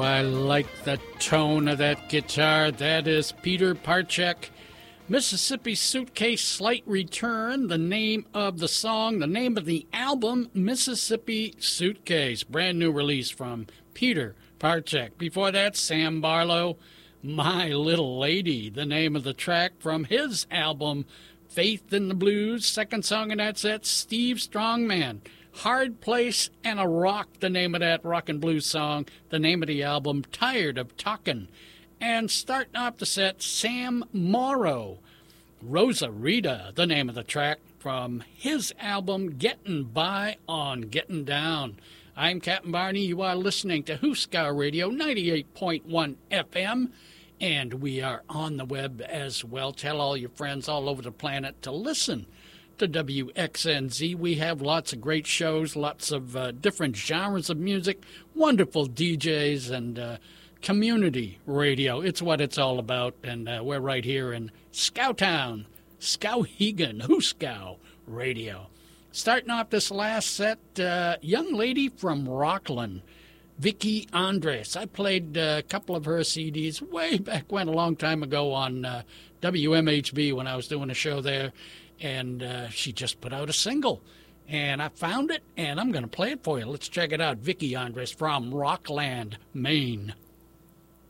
I like the tone of that guitar. That is Peter Parchek. Mississippi Suitcase Slight Return, the name of the song, the name of the album, Mississippi Suitcase. Brand new release from Peter Parchek. Before that, Sam Barlow, My Little Lady, the name of the track from his album, Faith in the Blues. Second song in that set, Steve Strongman, Hard Place and a Rock, the name of that rock and blues song, the name of the album, Tired of Talkin'. And starting off the set, Sam Morrow, Rosa Rita, the name of the track from his album, Getting By on Getting Down. I'm Captain Barney. You are listening to Husker Radio 98.1 FM, and we are on the web as well. Tell all your friends all over the planet to listen to WXNZ. We have lots of great shows, lots of different genres of music, wonderful DJs, and community radio. It's what it's all about, and we're right here in Skowtown, Skowhegan, Huskow Radio. Starting off this last set, young lady from Rockland, Vicki Andres. I played a couple of her CDs way back when, a long time ago, on WMHB when I was doing a show there, and she just put out a single. And I found it, and I'm going to play it for you. Let's check it out. Vicki Andres from Rockland, Maine.